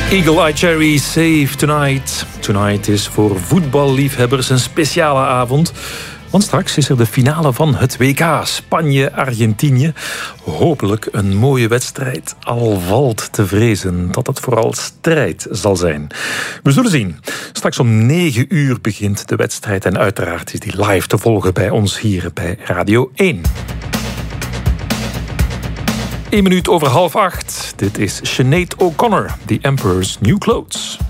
Eagle Eye Cherry, Save Tonight. Tonight is voor voetballiefhebbers een speciale avond. Want straks is er de finale van het WK. Spanje-Argentinië. Hopelijk een mooie wedstrijd. Al valt te vrezen dat het vooral strijd zal zijn. We zullen zien. Straks om 9 uur begint de wedstrijd. En uiteraard is die live te volgen bij ons hier bij Radio 1. 1 minuut over 7:30. Dit is Sinead O'Connor, The Emperor's New Clothes.